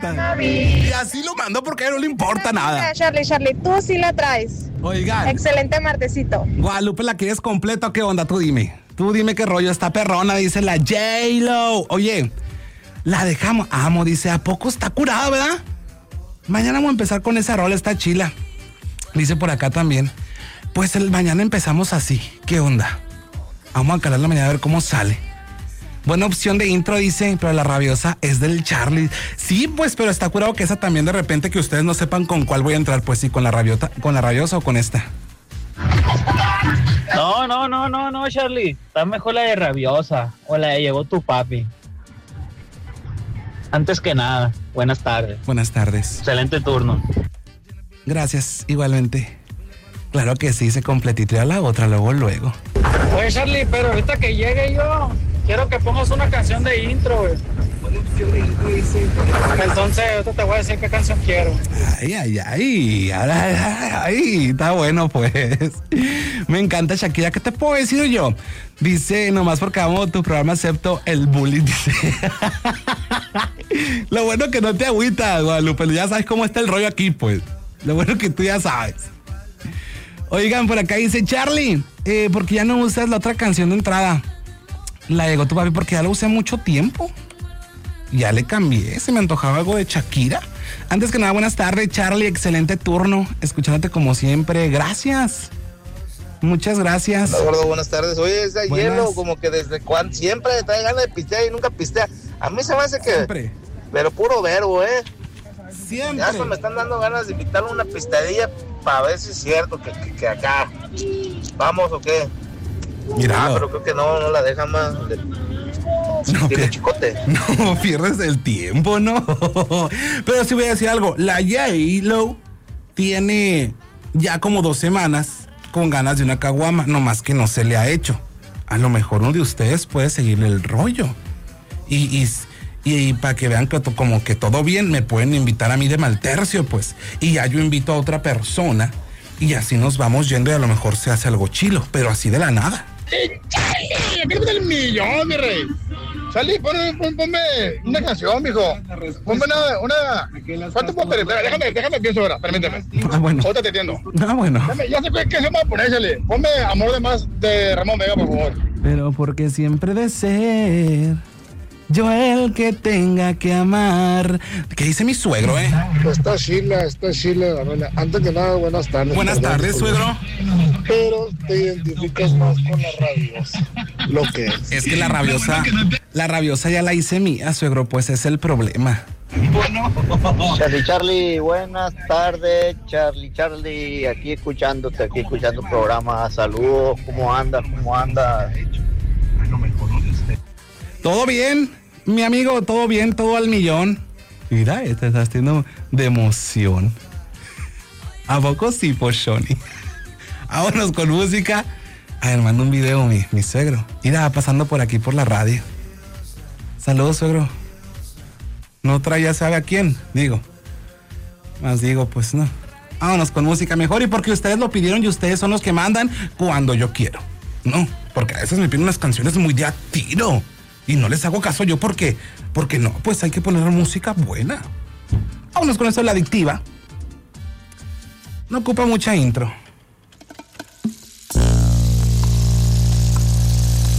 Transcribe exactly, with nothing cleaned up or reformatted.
Y así lo mando porque a él no le importa nada. Charlie, Charlie, tú sí la traes. Oigan. Excelente martesito. Guadalupe, ¿la quieres completa o qué onda? Tú dime. Tú dime qué rollo. Está perrona, dice la J-Lo. Oye, la dejamos. Amo, dice, ¿a poco está curada, verdad? Mañana vamos a empezar con esa rola, está chila. Dice por acá también. Pues el mañana empezamos así. ¿Qué onda? Vamos a calar la mañana a ver cómo sale. Buena opción de intro, dice, pero la rabiosa es del Charlie. Sí, pues, pero está curado que esa también de repente que ustedes no sepan con cuál voy a entrar. Pues sí, con la rabiota, con la rabiosa o con esta. No, no, no, no, no, Charlie. Está mejor la de rabiosa o la de llegó tu papi. Antes que nada, buenas tardes. Buenas tardes. Excelente turno. Gracias, igualmente. Claro que sí, se completitría la otra luego, luego. Oye, Charlie, pero ahorita que llegue yo, quiero que pongas una canción de intro, güey. Entonces, ahorita te voy a decir qué canción quiero. Ay, ay, ay, ay, ay, ay, está bueno, pues. Me encanta Shakira. ¿Qué te puedo decir yo? Dice, nomás porque amo tu programa, acepto el bullying, dice. Lo bueno que no te agüitas, Guadalupe, ya sabes cómo está el rollo aquí, pues. Lo bueno que tú ya sabes. Oigan, por acá dice Charlie, eh, porque ya no usas la otra canción de entrada. La llegó tu papi porque ya la usé mucho tiempo. Ya le cambié, se me antojaba algo de Shakira. Antes que nada, buenas tardes, Charlie, excelente turno. Escuchándote como siempre, gracias. Muchas gracias. Hola, gordo, buenas tardes. Oye, ese Buenas. hielo, como que desde cuando siempre trae ganas de pistear y nunca pistea. A mí se me hace que... Siempre. Pero puro verbo, ¿eh? Siempre. Ya hasta me están dando ganas de invitarle una pistadilla para ver si es cierto que, que, que acá. ¿Vamos o qué? Mira. Ah, pero creo que no, no la dejan más. De... No, tiene que- chicote. No pierdes el tiempo, ¿no? Pero sí voy a decir algo. La J-Lo tiene ya como dos semanas con ganas de una caguama, nomás que no se le ha hecho. A lo mejor uno de ustedes puede seguirle el rollo. Y, y, y, y para que vean que to- como que todo bien, me pueden invitar a mí de maltercio, pues. Y ya yo invito a otra persona y así nos vamos yendo y a lo mejor se hace algo chilo, pero así de la nada. ¡Charlie! ¡Aquí el millón, mi rey! Charlie, ponme, ponme, ponme una canción, mijo. Ponme una, una... ¿Cuánto puedo pedir? Espera, Déjame, déjame pienso ahora, permíteme. Ah, bueno. Ahorita te entiendo. Ah, bueno. Dame, ya sé qué canción me va a poner, Charlie. Ponme Amor de Más de Ramón Vega, por favor. Pero porque siempre de ser yo el que tenga que amar. ¿Qué dice mi suegro, eh? Está chila, está chila la rola. Antes que nada, buenas tardes. Buenas Perdón, tardes, disculpe. suegro. Pero te identificas más con la rabiosa. Lo que es. Es que la rabiosa, la rabiosa ya la hice mía, suegro, pues es el problema. Charlie, Charlie, buenas tardes, Charlie, Charlie, aquí escuchándote, aquí escuchando el programa, saludos, ¿cómo andas? ¿Cómo andas? ¿Todo bien? Mi amigo, todo bien, todo al millón. Mira, te estás haciendo de emoción. ¿A poco sí, Pochoni? Vámonos con música. A ver, manda un video mi, mi suegro. Mira, pasando por aquí por la radio. Saludos, suegro. No trae ya sabe a quién, digo. Más digo, pues no. Vámonos con música mejor y porque ustedes lo pidieron y ustedes son los que mandan cuando yo quiero. No, porque a veces me piden unas canciones muy de a tiro y no les hago caso yo porque, porque no, pues hay que poner música buena. Vámonos con eso de la adictiva. No ocupa mucha intro.